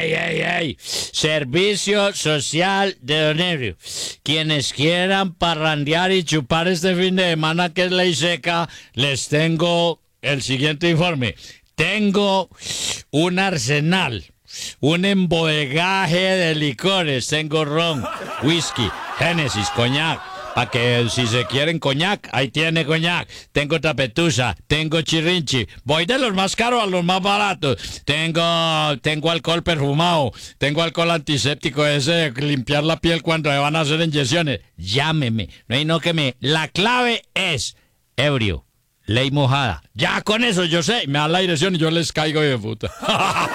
ey! Servicio social de Don Ebrio. Quienes quieran parrandear y chupar este fin de semana que es ley seca, les tengo el siguiente informe. Tengo un arsenal, un embodegaje de licores. Tengo ron, whisky, Génesis, coñac. Para que si se quieren coñac, ahí tiene coñac. Tengo tapetusa, tengo chirrinchi. Voy de los más caros a los más baratos. Tengo alcohol perfumado. Tengo alcohol antiséptico ese de limpiar la piel cuando me van a hacer inyecciones. Llámeme. La clave es ebrio, ley mojada. Ya con eso yo sé. Me dan la dirección y yo les caigo de puta.